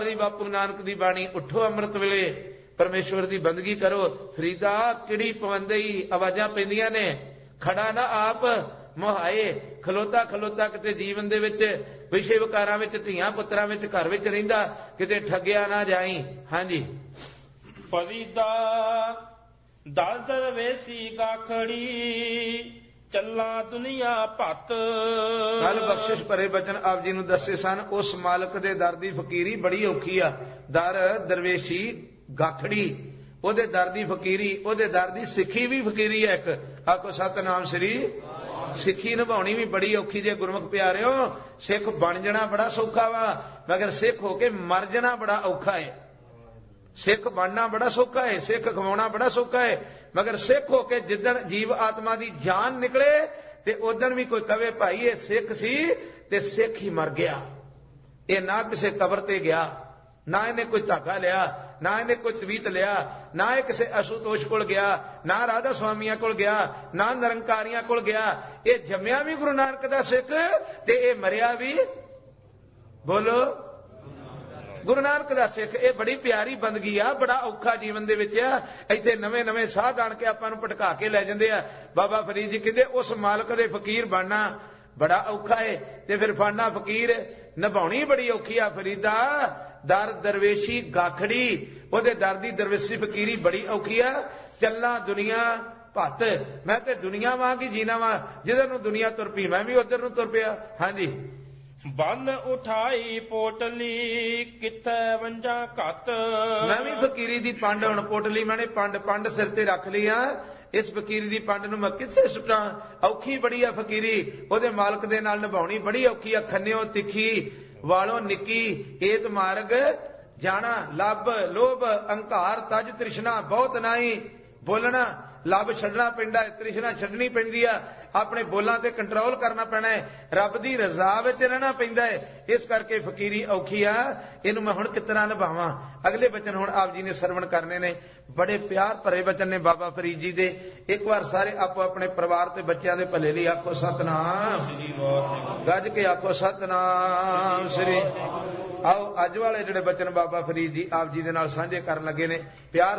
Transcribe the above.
बापू नानक दी बाणी, उठो अमृत वेले परमेश्वर दी बंदगी करो। फरीदा किड़ी पवंदई आवाजां पैंदियां ने, खड़ा ना आप मुहाए, खलोता खलोता किते जीवन दे विच विषय विकारां विच धीआं पुत्रां विच घर विच रहिंदा, किते ठगिया ना जाई। हां जी। फरीदा दल दरवेसी गाखड़ी, चला दुनिया भत। कल बख्शिश भरे बचन आप जी नूं दस्से सन। उस मालक दे दर दी फकीरी बड़ी औखी आ। दर दरवेशी गाखड़ी, ओदे दर दी फकीरी, ओदे दर दी सिੱਖੀ भी फकीरी है एक। आखो सतनाम श्री। सिੱਖੀ निभाउणी भी बड़ी औखी जे गुरमुख प्यारिओ। सिख बन जाना बड़ा सौखा वा, मगर सिख होके मर जाना बड़ा औखा है। सिख बनना बड़ा सौखा है, सिख खवाउणा बड़ा सौखा है, मगर सिख होके जिदन जीव आत्मा दी जान निकले ते उदन भी कोई कवे भाई ये सिख सी ते सिख ही मर गया। ये ना किसी कबर ते गया, ना इन्हें कोई धागा लिया, ना इन्हें कोई तवीत लिया, ना ये किसी असुतोष कोल गया, ना राधा स्वामिया कोल गया, ना निरंकारियां कोल गया। ये जम्या भी गुरु नानक दा सिख ते ये मरिया भी बोलो गुरु नानक दा सिख। ये बड़ी प्यारी बंदगी आ, बड़ा औखा जीवन दे विच आ। इत्थे नवे नवे साध आण के आपां नूं भटका के लै जांदे आ। बाबा फरीद जी कहंदे उस मालक दे फकीर बनना बड़ा औखा है ते फिर फड़ना फकीर निभाउणी बड़ी औखी आ। फरीदा दर दरवेशी गाखड़ी, ओदे दर दी दरवेशी फकीरी बड़ी औखी आ। चलना दुनिया भत, मैं ते दुनिया वांग ही जीना वा, जिधर नूं दुनिया तुर पई मैं भी उधर नूं तुर पिया। हां जी। बन उठाई पोटली किथे वंजा घत। मैं भी फकीरी दी पंड हुण पोटली मैंने पंड सिर ते रख ली आ। इस फकीरी दी पंड नूं मैं किथे सुटा? औखी बड़ी आ फकीरी, ओदे मालक दे नाल निभाउणी बड़ी औखी आ। खन्निओ तिखी वालों निकी एत मार्ग जाना, लब लोभ अंकार तज तृष्णा बहुत नाई। बोलना लब छड्डना पैंदा है, तृष्णा छड्डनी पैंदी आ, अपने बोलां ते कंट्रोल करना पैना है, रब दी रजा विच रहना पैंदा है। इस करके फकीरी औखी आ। इहनूं मैं हुण कितना निभावां? अगले बचन हुण आप जी ने सरवण करने ने, बड़े प्यार भरे बचन ने बाबा फरीद जी दे। एक बार सारे आपो अपने परिवार ते बच्चों के भले लई आखो सतनाम, गज के आखो सतनाम श्री। आओ अज वाले जिहड़े बचन बाबा फरीद जी आप जी दे नाल सांझे करन लगे ने, प्यार